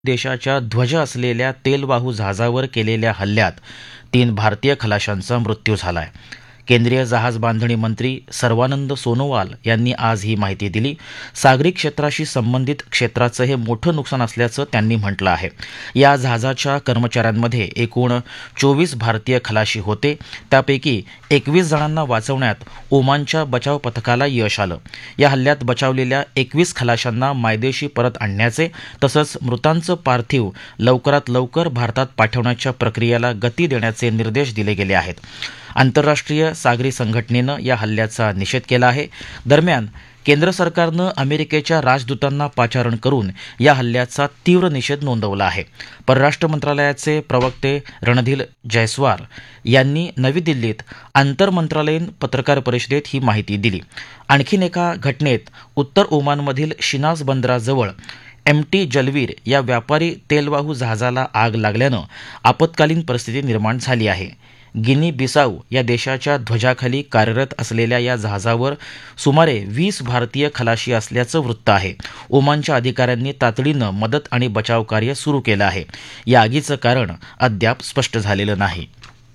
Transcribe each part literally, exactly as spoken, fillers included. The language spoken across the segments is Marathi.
देशाच्या ध्वज असलेल्या तेलवाहू जहाजावर केलेल्या हल्ल्यात तीन भारतीय खलाशांचा मृत्यू झालाय. केंद्रीय जहाज बांधणी मंत्री सर्वानंद सोनोवाल यांनी आज ही माहिती दिली. सागरी क्षेत्राशी संबंधित क्षेत्राचं हे मोठं नुकसान असल्याचं त्यांनी म्हटलं आहे. या जहाजाच्या कर्मचाऱ्यांमध्ये एकूण चोवीस भारतीय खलाशी होते. त्यापैकी एकवीस जणांना वाचवण्यात ओमानच्या बचाव पथकाला यश आलं. या हल्ल्यात बचावलेल्या एकवीस खलाशांना मायदेशी परत आणण्याचे तसंच मृतांचं पार्थिव लवकरात लवकर भारतात पाठवण्याच्या प्रक्रियेला गती देण्याचे निर्देश दिले गेले आहेत. आंतरराष्ट्रीय सागरी संघटनेनं या हल्ल्याचा निषेध केला आहे. दरम्यान केंद्र सरकारनं अमेरिकेच्या राजदूतांना पाचारण करून या हल्ल्याचा तीव्र निषेध नोंदवला आहे. परराष्ट्र मंत्रालयाचे प्रवक्ते रणधीर जयस्वाल यांनी नवी दिल्लीत आंतरमंत्रालयीन पत्रकार परिषदेत ही माहिती दिली. आणखीन एका घटनेत उत्तर ओमानमधील शिनाज बंदराजवळ एम टी जलवीर या व्यापारी तेलवाहू जहाजाला आग लागल्यानं आपत्कालीन परिस्थिती निर्माण झाली आहे. गिनी बिसाऊ या देशाच्या ध्वजाखाली कार्यरत असलेल्या या जहाजावर सुमारे वीस भारतीय खलाशी असल्याचं वृत्त आहे. ओमानच्या अधिकाऱ्यांनी तातडीनं मदत आणि बचाव कार्य सुरू केलं आहे. या आगीचं कारण अद्याप स्पष्ट झालेलं नाही.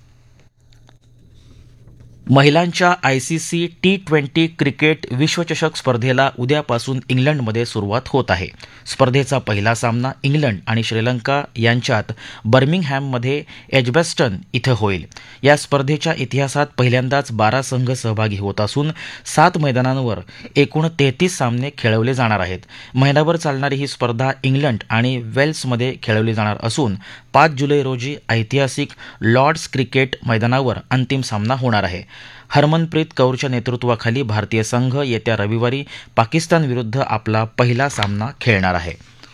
महिलांच्या आयसीसी टी ट्वेंटी क्रिकेट विश्वचषक स्पर्धेला उद्यापासून इंग्लंडमध्ये सुरुवात होत आहे. स्पर्धेचा पहिला सामना इंग्लंड आणि श्रीलंका यांच्यात बर्मिंगहॅममध्ये एजबॅस्टन इथं होईल. या स्पर्धेच्या इतिहासात पहिल्यांदाच बारा संघ सहभागी होत असून सात मैदानांवर एकूण तेहतीस सामने खेळवले जाणार आहेत. महिनाभर चालणारी ही स्पर्धा इंग्लंड आणि वेल्समध्ये खेळवली जाणार असून पाच जुलै रोजी ऐतिहासिक लॉर्ड्स क्रिकेट मैदानावर अंतिम सामना होणार आहे. हरमनप्रीत कौरच्या नेतृत्वाखाली भारतीय संघ येत्या रविवारी पाकिस्तान विरुद्ध आपला पहिला सामना खेळणार आहे.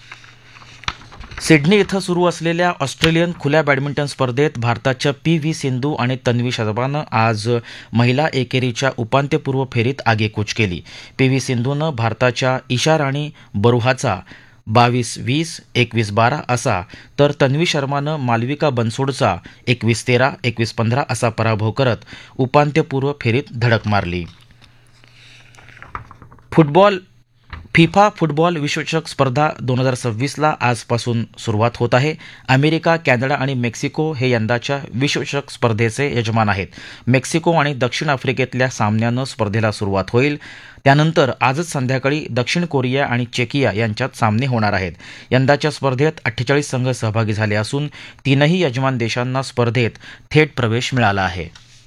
सिडनी इथं सुरू असलेल्या ऑस्ट्रेलियन खुल्या बॅडमिंटन स्पर्धेत भारताच्या पी व्ही सिंधू आणि तन्वी शर्मानं आज महिला एकेरीच्या उपांत्यपूर्व फेरीत आगेकूच केली. पी व्ही सिंधूनं भारताच्या ईशा राणी बरुहाचा बावीस वीस एकवीस बारा असा तर तन्वी शर्मानं मालविका बनसोडचा एकवीस तेरा एकवीस पंधरा असा पराभव करत उपांत्यपूर्व फेरीत धडक मारली. फुटबॉल फिफा फुटबॉल विश्वचषक स्पर्धा दोन हजार सव्वीसला आजपासून सुरुवात होत आहे. अमेरिका, कॅनडा आणि मेक्सिको हे यंदाच्या विश्वचषक स्पर्धेचे यजमान आहेत. मेक्सिको आणि दक्षिण आफ्रिकेतल्या सामन्यानं स्पर्धेला सुरुवात होईल. त्यानंतर आजच संध्याकाळी दक्षिण कोरिया आणि चेकिया यांच्यात सामने होणार आहेत. यंदाच्या स्पर्धेत अठ्ठेचाळीस संघ सहभागी झाले असून तीनही यजमान देशांना स्पर्धेत थेट प्रवेश मिळाला आहे.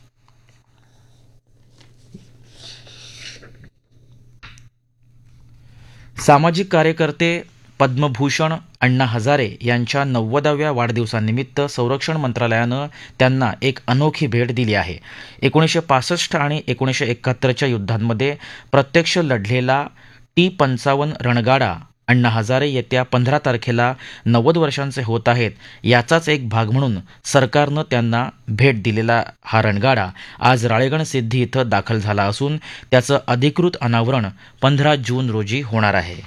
सामाजिक कार्यकर्ते पद्मभूषण अण्णा हजारे यांच्या नव्वदाव्या वाढदिवसानिमित्त संरक्षण मंत्रालयानं त्यांना एक अनोखी भेट दिली आहे. एकोणीसशे पासष्ट आणि एकोणीसशे एकाहत्तरच्या युद्धांमध्ये प्रत्यक्ष लढलेला टी पंचावन्न रणगाडा अण्णा हजारे येत्या पंधरा तारखेला नव्वद वर्षांचे होत आहेत. याचाच एक भाग म्हणून सरकारनं त्यांना भेट दिलेला हा रणगाडा आज राळेगण सिद्धी इथं दाखल झाला असून त्याचं अधिकृत अनावरण पंधरा जून रोजी होणार आहे.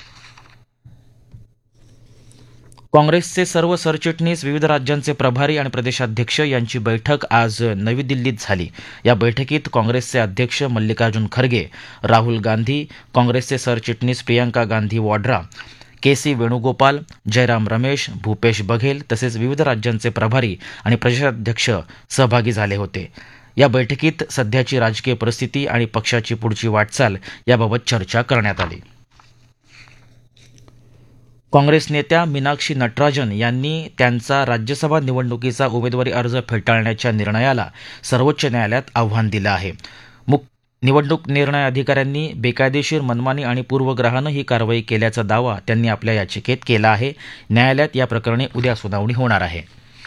काँग्रेसचे सर्व सरचिटणीस, विविध राज्यांचे प्रभारी आणि प्रदेशाध्यक्ष यांची बैठक आज नवी दिल्लीत झाली. या बैठकीत काँग्रेसचे अध्यक्ष मल्लिकार्जुन खरगे, राहुल गांधी, काँग्रेसचे सरचिटणीस प्रियंका गांधी वाड्रा, के सी वेणुगोपाल, जयराम रमेश, भूपेश बघेल तसेच विविध राज्यांचे प्रभारी आणि प्रदेशाध्यक्ष सहभागी झाले होते. या बैठकीत सध्याची राजकीय परिस्थिती आणि पक्षाची पुढची वाटचाल याबाबत चर्चा करण्यात आली. काँग्रेस नेत्या मीनाक्षी नटराजन यांनी त्यांचा राज्यसभा निवडणुकीचा उमेदवारी अर्ज फेटाळण्याच्या निर्णयाला सर्वोच्च न्यायालयात आव्हान दिलं आहे. निवडणूक निर्णय अधिकाऱ्यांनी बेकायदेशीर, मनमानी आणि पूर्वग्रहानं ही कारवाई केल्याचा दावा त्यांनी आपल्या याचिकेत केला आहे. न्यायालयात या प्रकरणी उद्या सुनावणी होणार आहे.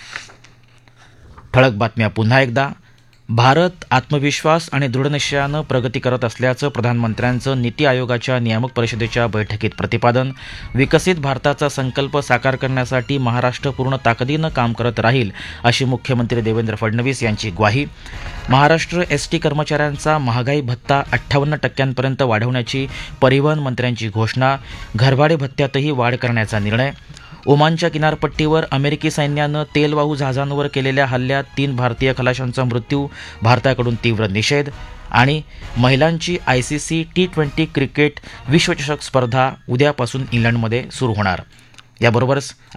ठळक बातम्या पुन्हा एकदा. भारत आत्मविश्वास आणि दृढनिश्चयानं प्रगती करत असल्याचं प्रधानमंत्र्यांचं नीती आयोगाच्या नियामक परिषदेच्या बैठकीत प्रतिपादन. विकसित भारताचा संकल्प साकार करण्यासाठी महाराष्ट्र पूर्ण ताकदीनं काम करत राहील अशी मुख्यमंत्री देवेंद्र फडणवीस यांची ग्वाही. महाराष्ट्र एस टी कर्मचाऱ्यांचा महागाई भत्ता अठ्ठावन्न टक्क्यांपर्यंत वाढवण्याची परिवहन मंत्र्यांची घोषणा. घरभाडे भत्त्यातही वाढ करण्याचा निर्णय. ओमानच्या किनारपट्टीवर अमेरिकी सैन्यानं तेलवाहू जहाजांवर केलेल्या हल्ल्यात तीन भारतीय खलाशांचा मृत्यू, भारताकडून तीव्र निषेध. आणि महिलांची आयसीसी टी ट्वेंटी क्रिकेट विश्वचषक स्पर्धा उद्यापासून इंग्लंडमध्ये सुरू होणार. याबरोबरच